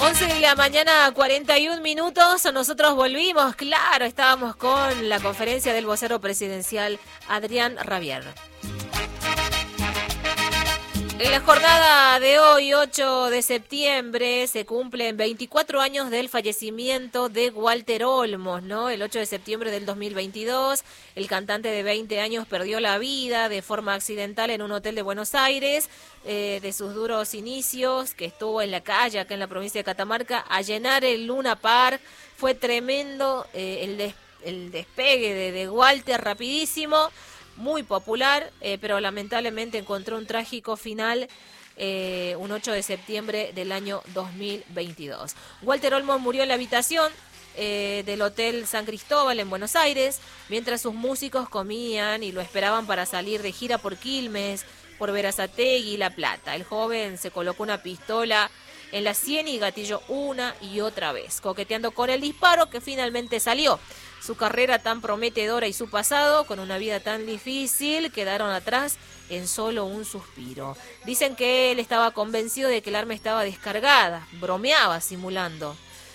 11 de la mañana, 41 minutos. Nosotros volvimos, claro, estábamos con la conferencia del vocero presidencial Adrián Rabier. En la jornada de hoy, 8 de septiembre, se cumplen 24 años del fallecimiento de Walter Olmos, ¿no? El 8 de septiembre del 2022, el cantante de 20 años perdió la vida de forma accidental en un hotel de Buenos Aires. De sus duros inicios, que estuvo en la calle, acá en la provincia de Catamarca, a llenar el Luna Park. Fue tremendo el despegue de Walter, rapidísimo. Muy popular, pero lamentablemente encontró un trágico final un 8 de septiembre del año 2022. Walter Olmos murió en la habitación del Hotel San Cristóbal en Buenos Aires, mientras sus músicos comían y lo esperaban para salir de gira por Quilmes, por Berazategui y La Plata. El joven se colocó una pistola en la sien y gatilló una y otra vez, coqueteando con el disparo que finalmente salió. Su carrera tan prometedora y su pasado, con una vida tan difícil, quedaron atrás en solo un suspiro. Dicen que él estaba convencido de que el arma estaba descargada, bromeaba simulando.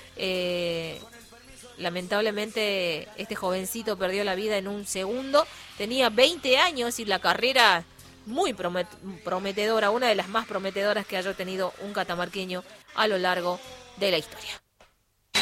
Lamentablemente este jovencito perdió la vida en un segundo. Tenía 20 años y la carrera muy prometedora, una de las más prometedoras que haya tenido un catamarqueño a lo largo de la historia.